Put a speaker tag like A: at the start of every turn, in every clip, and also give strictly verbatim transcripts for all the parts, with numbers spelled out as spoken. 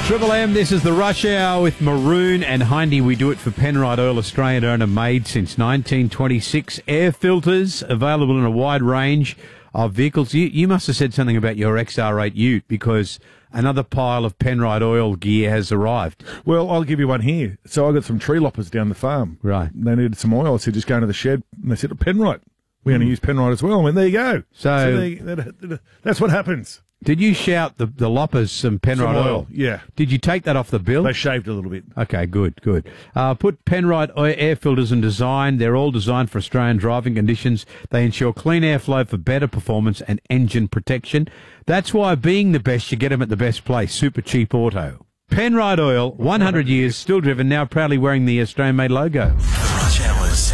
A: Triple M, this is the Rush Hour with Maroon and Hindy. We do it for Penrite Oil, Australian owner, made since nineteen twenty-six. Air filters available in a wide range of vehicles. You, you must have said something about your X R eight Ute because another pile of Penrite Oil gear has arrived.
B: Well, I'll give you one here. So I got some tree loppers down the farm.
A: Right.
B: They needed some oil. I said, just go into the shed. And they said, Penrite. We're mm. going to use Penrite as well. I mean, there you go.
A: So,
B: so they, that, that's what happens.
A: Did you shout the, the loppers some Penrite
B: some oil?
A: oil?
B: Yeah.
A: Did you take that off the bill?
B: They shaved a little bit.
A: Okay, good, good. Uh, put Penrite air filters in design. They're all designed for Australian driving conditions. They ensure clean airflow for better performance and engine protection. That's why, being the best, you get them at the best place. Super Cheap Auto. Penrite Oil, one hundred years, still driven, now proudly wearing the Australian-made logo.
C: Rush Hours.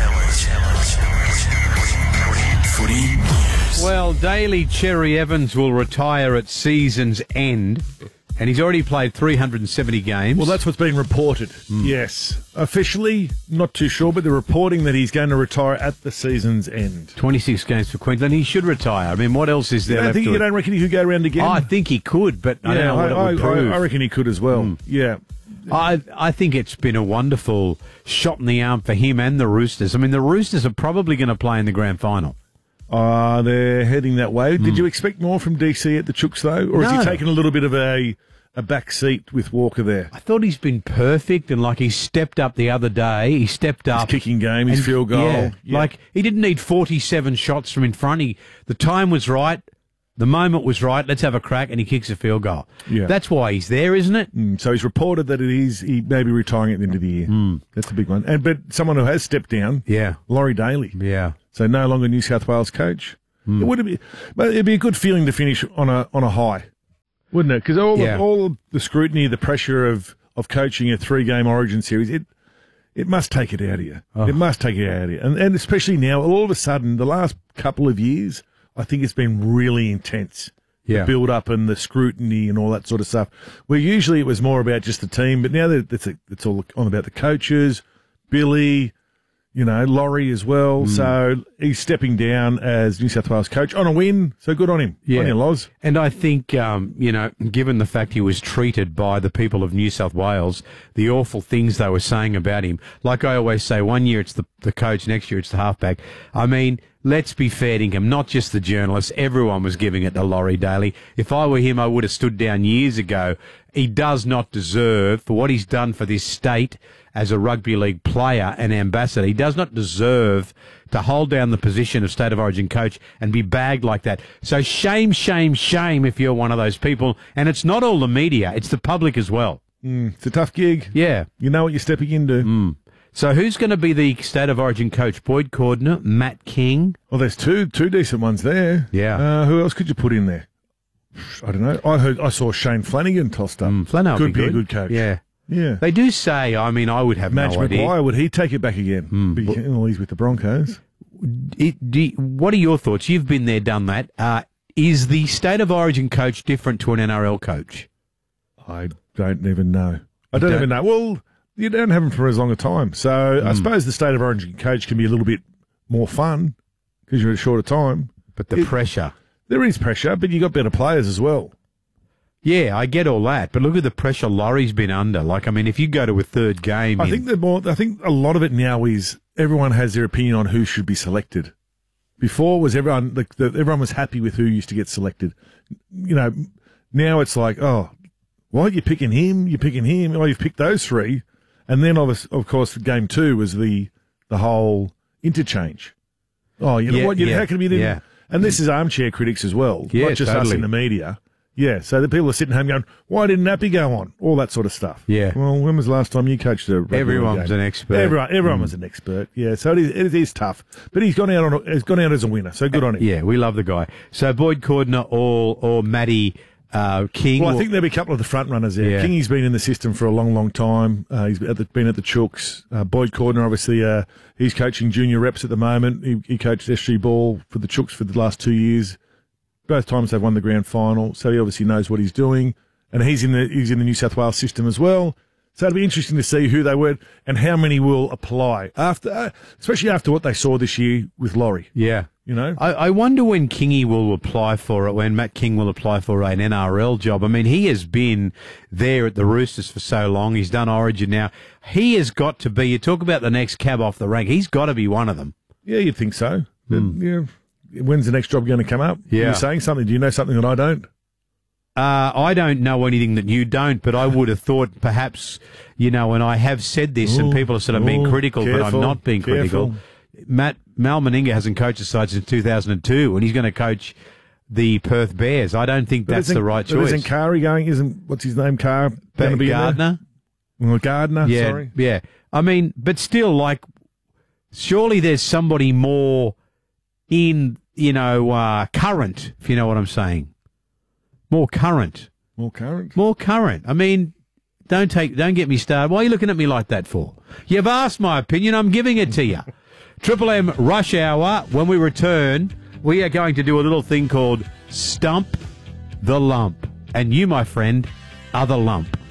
C: Footy News.
A: Well, Daly Cherry Evans will retire at season's end, and he's already played three hundred seventy games.
B: Well, that's what's been reported. Mm. Yes. Officially, not too sure, but they're reporting that he's going to retire at the season's end.
A: twenty-six games for Queensland. He should retire. I mean, what else is there
B: I
A: left
B: think
A: to
B: you
A: it?
B: don't reckon he could go around again?
A: Oh, I think he could, but I
B: yeah,
A: don't know what
B: I,
A: it would
B: I,
A: prove.
B: I reckon he could as well. Mm. Yeah.
A: I I think it's been a wonderful shot in the arm for him and the Roosters. I mean, the Roosters are probably going to play in the grand final.
B: Uh, they're heading that way.
A: Mm.
B: Did you expect more from D C at the Chooks, though? Or
A: No.
B: has he taken a little bit of a, a back seat with Walker there?
A: I thought he's been perfect, and like he stepped up the other day. He stepped up.
B: His kicking game, his
A: and,
B: field goal.
A: Yeah,
B: Yeah.
A: Like, he didn't need forty-seven shots from in front. He, the time was right. The moment was right. Let's have a crack, and he kicks a field goal.
B: Yeah.
A: That's why he's there, isn't it?
B: Mm, so he's reported that it is, he may be retiring at the end of the year.
A: Mm.
B: That's a big one. And But someone who has stepped down,
A: Yeah.
B: Laurie Daly.
A: Yeah.
B: So no longer New South Wales coach.
A: Mm.
B: It would be, but it'd be a good feeling to finish on a on a high, wouldn't it? Because all
A: Yeah.
B: of, all of the scrutiny, the pressure of, of coaching a three game Origin series, it it must take it out of you.
A: Oh.
B: It must take it out of you, and and especially now, all of a sudden, the last couple of years, I think it's been really intense.
A: Yeah.
B: The build up and the scrutiny and all that sort of stuff. Where usually it was more about just the team, but now that it's a, it's all on about the coaches, Billy. You know, Laurie as well. Mm. So he's stepping down as New South Wales coach on a win. So good on him.
A: Yeah.
B: On you, Loz.
A: And I think, um, you know, given the fact he was treated by the people of New South Wales, the awful things they were saying about him, like I always say, one year it's the, the coach, next year it's the halfback. I mean, let's be fair to him, not just the journalists. Everyone was giving it to Laurie Daly. If I were him, I would have stood down years ago. He does not deserve, for what he's done for this state as a rugby league player and ambassador, he does not deserve to hold down the position of State of Origin coach and be bagged like that. So shame, shame, shame if you're one of those people. And it's not all the media, it's the public as well.
B: Mm, it's a tough gig.
A: Yeah.
B: You know what you're stepping into.
A: Mm. So who's going to be the State of Origin coach? Boyd Cordner, Matt King?
B: Well, there's two two decent ones there.
A: Yeah.
B: Uh, who else could you put in there? I don't know. I heard I saw Shane Flanagan tossed up.
A: Mm, Flanagan
B: could
A: be,
B: be
A: good.
B: a good coach.
A: Yeah.
B: Yeah.
A: They do say, I mean, I would have
B: Madge
A: no idea.
B: Maguire, would he take it back again?
A: Mm,
B: Be,
A: but-
B: well, he's with the Broncos.
A: It, do, what are your thoughts? You've been there, done that. Uh, is the State of Origin coach different to an N R L coach?
B: I don't even know. I don't,
A: don't-
B: even know. Well, you don't have him for as long a time. So
A: Mm.
B: I suppose the State of Origin coach can be a little bit more fun because you're at a shorter time.
A: But the
B: It-
A: pressure.
B: There is pressure, but you got better players as well.
A: Yeah, I get all that, but look at the pressure Laurie's been under. Like, I mean, if you go to a third game,
B: I
A: in-
B: think the more. I think a lot of it now is everyone has their opinion on who should be selected. Before was everyone the, the, everyone was happy with who used to get selected. You know, now it's like, oh, why are you picking him? You're picking him. Oh, you've picked those three, and then of, of course game two was the the whole interchange. Oh, you know
A: Yeah,
B: what? You,
A: yeah,
B: how can you?
A: yeah.
B: And this is armchair critics as well,
A: Yeah,
B: not just us
A: totally.
B: in the media. Yeah, so the people are sitting home going, why didn't Nappy go on? All that sort of stuff.
A: Yeah.
B: Well, when was the last time you coached a rugby league
A: Everyone's
B: game?
A: an expert.
B: Everyone, everyone
A: Mm.
B: was an expert. Yeah, so it is, it is tough. But he's gone out on a, he's gone out as a winner, so good on him.
A: yeah, we love the guy. So Boyd Cordner or or Matty uh, King.
B: Well, I
A: or-
B: think there'll be a couple of the front runners there.
A: Yeah.
B: Kingy's been in the system for a long, long time. Uh, he's at the, been at the Chooks. Uh, Boyd Cordner, obviously, uh, he's coaching junior reps at the moment. He, he coached S G Ball for the Chooks for the last two years. Both times they've won the grand final, so he obviously knows what he's doing, and he's in the he's in the New South Wales system as well. So it'll be interesting to see who they were and how many will apply after, uh, especially after what they saw this year with Laurie.
A: yeah.
B: You know,
A: I, I wonder when Kingy will apply for it, when Matt King will apply for an N R L job. I mean, he has been there at the Roosters for so long. He's done Origin now. He has got to be, you talk about the next cab off the rank, he's got to be one of them.
B: yeah, you'd think so. But,
A: Hmm.
B: yeah, when's the next job going to come up?
A: Yeah.
B: You're saying something. Do you know something that I don't?
A: Uh, I don't know anything that you don't, but I would have thought perhaps, you know, and I have said this and
B: Ooh,
A: people are sort of being
B: ooh,
A: critical, but I'm
B: careful,
A: not being critical.
B: careful.
A: Matt Mal Meninga hasn't coached the side since two thousand two, and he's going to coach the Perth Bears. I don't think
B: But
A: that's
B: isn't-
A: the right
B: but
A: choice.
B: Isn't Kari going? Isn't, what's his name, Carr? going to be in there?
A: Gardner?
B: Well, Gardner,
A: Yeah,
B: sorry.
A: yeah. I mean, but still, like, surely there's somebody more in, you know, uh, current, if you know what I'm saying. More current.
B: More current.
A: More current. I mean, don't take, don't get me started. Why are you looking at me like that for? You've asked my opinion. I'm giving it to you. Triple M Rush Hour. When we return, we are going to do a little thing called Stump the Lump. And you, my friend, are the lump.